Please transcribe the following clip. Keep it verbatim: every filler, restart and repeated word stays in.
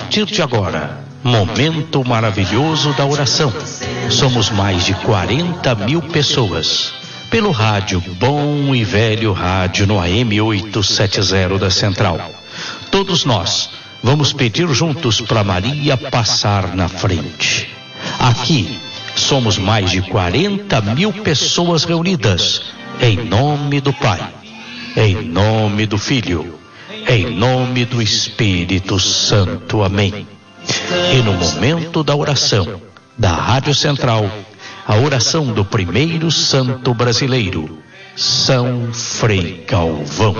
partir de agora, momento maravilhoso da oração. Somos mais de quarenta mil pessoas. Pelo rádio Bom e Velho Rádio no A M oitocentos e setenta da Central. Todos nós vamos pedir juntos para Maria passar na frente. Aqui somos mais de quarenta mil pessoas reunidas em nome do Pai, em nome do Filho, em nome do Espírito Santo. Amém. E no momento da oração da Rádio Central, a oração do primeiro santo brasileiro, São Frei Galvão.